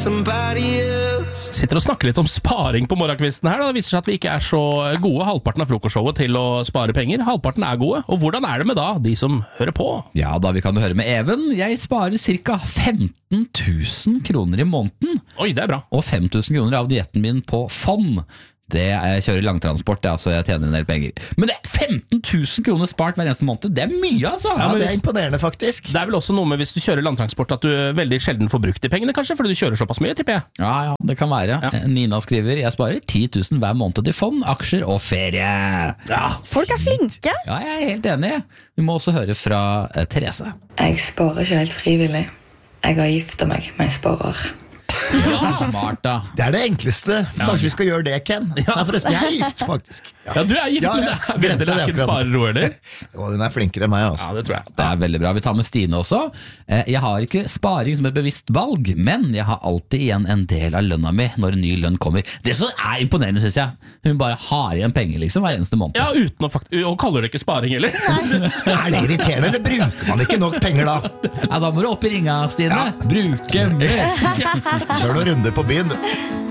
somebody else. Sitter og snakker litt om sparing på morgenkvisten her. Det viser seg at vi ikke er så gode halvparten av frokostshowet til å spare penger. Halvparten er gode. Og hvordan er det med da, de som hører på? Ja, da vi kan jo høre med Even. Jeg sparer ca. 15 000 kroner i måneden. Oi, det er bra. Og 5 000 kroner av dietten min på fond. Jeg kjører langtransport, så jeg tjener en del penger. Men det er 15 000 kroner spart hver eneste måned. Det er mye, altså. Ja, det er imponerende faktisk. Det er vel også noe med hvis du kjører langtransport at du veldig sjelden får brukt de pengene, kanskje, fordi du kjører såpass mye, tipper jeg. Ja, det kan være. Ja. Nina skriver, jeg sparer 10 000 hver måned til fond, aksjer og ferie. Ja, Folk er flinke. Ja, jeg er helt enig. Vi må også høre fra Therese. Jeg sparer ikke helt frivillig. Jeg har giftet meg med en sparer. Ja, smart da. Det er det enkleste. Kanskje vi skal gjøre det, Ken? Ja. Nei, forresten, jeg er gift faktisk. Ja, du er gift, Ja, men ja. vet dere Glemte er ikke en det akkurat. sparero, eller? Og hun er flinkere enn meg, altså. Ja, det tror jeg. Det er veldig bra. Vi tar med Stine også. Jeg har ikke sparing som et bevisst valg, men jeg har alltid igjen en del av lønna mi når en ny lønn kommer. Det som er imponerende, synes jeg. Hun bare har igjen penger liksom hver eneste måned. Ja, uten og kaller det ikke sparing, eller? Er det irriterende, eller bruker man ikke nok penger da? Ja, da må du opp i ringa, Stine. Bruke mer. Kjør noen runder på byen, du.